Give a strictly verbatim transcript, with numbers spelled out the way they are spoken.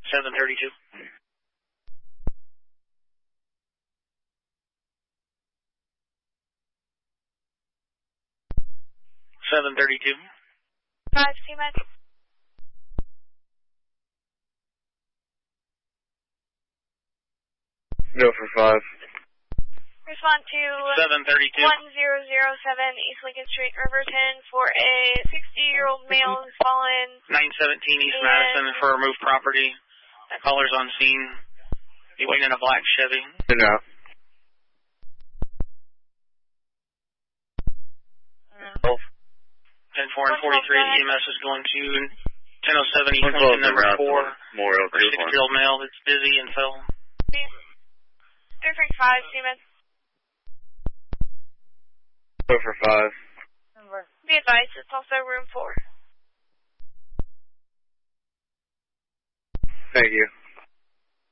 seven thirty-two. seven thirty-two. five, C-Med. Go for five. Respond to seven thirty-two. one zero zero seven East Lincoln Street, Riverton, for a sixty-year-old male who's fallen. nine seventeen East Madison for removed property. That caller's on scene. Be waiting in a black Chevy. No. Uh, ten four and forty-three, E M S is going to ten oh seven East Lincoln, number four. Memorial, For a six-year-old male that's busy and fell. District five, C-Med. Go for five. Be advised, it's also room four. Thank you.